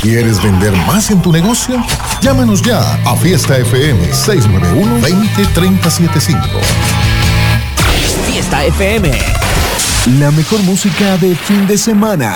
¿Quieres vender más en tu negocio? Llámanos ya a Fiesta FM 691-203075. Fiesta FM. La mejor música de fin de semana.